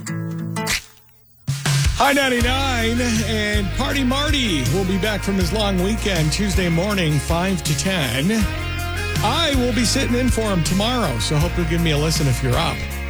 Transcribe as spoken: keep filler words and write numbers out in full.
High ninety-nine, and Party Marty will be back from his long weekend Tuesday morning, five to ten. I will be sitting in for him tomorrow, so hope you'll give me a listen if you're up.